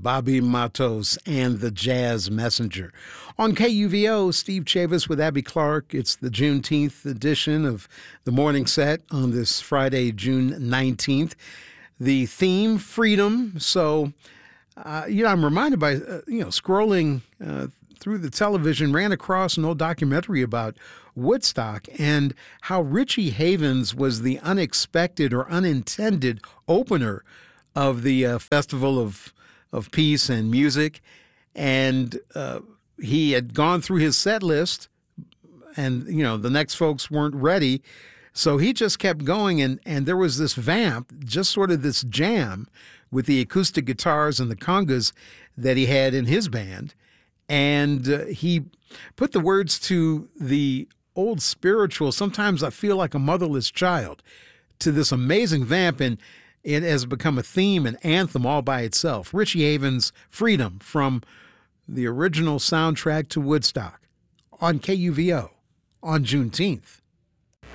Bobby Matos and the Jazz Messenger. On KUVO, Steve Chavis with Abby Clark. It's the Juneteenth edition of the morning set on this Friday, June 19th. The theme, freedom. So, I'm reminded by, scrolling through the television, ran across an old documentary about Woodstock and how Richie Havens was the unexpected or unintended opener of the Festival of Peace and Music. And he had gone through his set list and, the next folks weren't ready. So he just kept going. And there was this vamp, just sort of this jam with the acoustic guitars and the congas that he had in his band. And he put the words to the old spiritual, "Sometimes I Feel Like a Motherless Child," to this amazing vamp, and it has become a theme and anthem all by itself. Richie Havens' Freedom from the original soundtrack to Woodstock on KUVO on Juneteenth.